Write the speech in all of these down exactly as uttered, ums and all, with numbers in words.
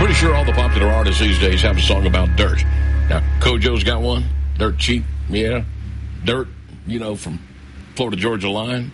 Pretty sure all the popular artists these days have a song about dirt. Now, Kojo's got one. Dirt Cheap, yeah. Dirt, you know, from Florida Georgia Line.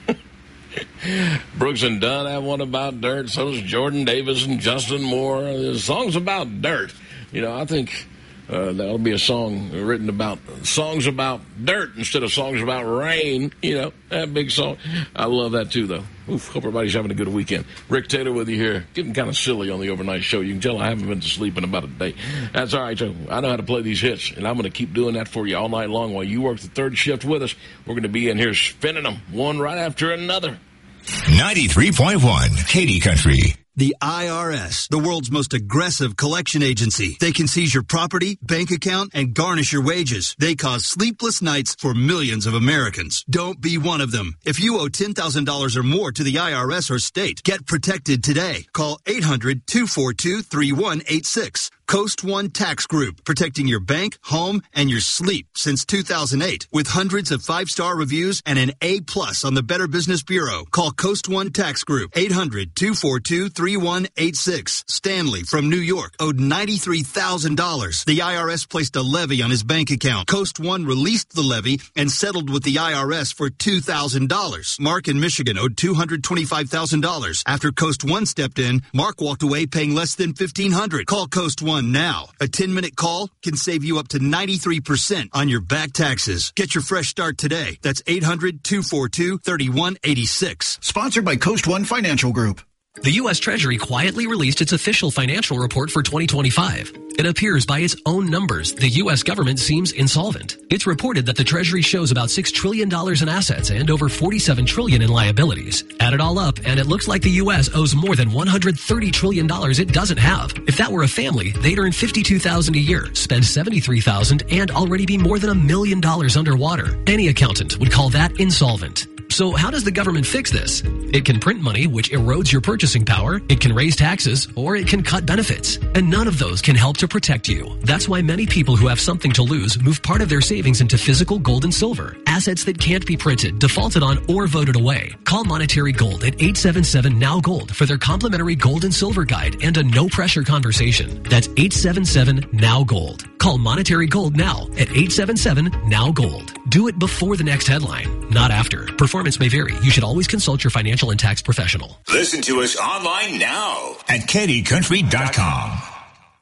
Brooks and Dunn have one about dirt. So does Jordan Davis and Justin Moore. There's songs about dirt. You know, I think uh, that'll be a song written about songs about dirt instead of songs about rain. You know, that big song. I love that too, though. Oof, hope everybody's having a good weekend. Rick Taylor with you here. Getting kind of silly on the overnight show. You can tell I haven't been to sleep in about a day. That's all right, Joe. I know how to play these hits, and I'm going to keep doing that for you all night long while you work the third shift with us. We're going to be in here spinning them, one right after another. ninety-three point one, Katy Country. The I R S, the world's most aggressive collection agency. They can seize your property, bank account, and garnish your wages. They cause sleepless nights for millions of Americans. Don't be one of them. If you owe ten thousand dollars or more to the I R S or state, get protected today. Call eight hundred, two four two, three one eight six. Coast One Tax Group, protecting your bank, home, and your sleep since two thousand eight. With hundreds of five-star reviews and an A plus on the Better Business Bureau. Call Coast One Tax Group, eight hundred, two four two, three one eight six. Stanley from New York owed ninety-three thousand dollars. The I R S placed a levy on his bank account. Coast One released the levy and settled with the I R S for two thousand dollars. Mark in Michigan owed two hundred twenty-five thousand dollars. After Coast One stepped in, Mark walked away paying less than fifteen hundred dollars. Call Coast One now. A ten-minute call can save you up to ninety-three percent on your back taxes. Get your fresh start today. That's eight hundred, two four two, three one eight six. Sponsored by Coast One Financial Group. The U S Treasury quietly released its official financial report for twenty twenty-five. It appears by its own numbers, the U S government seems insolvent. It's reported that the Treasury shows about six trillion dollars in assets and over forty-seven trillion dollars in liabilities. Add it all up, and it looks like the U S owes more than one hundred thirty trillion dollars it doesn't have. If that were a family, they'd earn fifty-two thousand dollars a year, spend seventy-three thousand dollars, and already be more than a million dollars underwater. Any accountant would call that insolvent. So how does the government fix this? It can print money, which erodes your purchasing power. It can raise taxes, or it can cut benefits. And none of those can help to protect you. That's why many people who have something to lose move part of their savings into physical gold and silver. Assets that can't be printed, defaulted on, or voted away. Call Monetary Gold at eight seven seven, N O W Gold for their complimentary gold and silver guide and a no-pressure conversation. That's eight seven seven, N O W Gold. Call Monetary Gold now at eight seven seven, N O W Gold. Do it before the next headline, not after. Performance may vary. You should always consult your financial and tax professional. Listen to us online now at Katy Country dot com.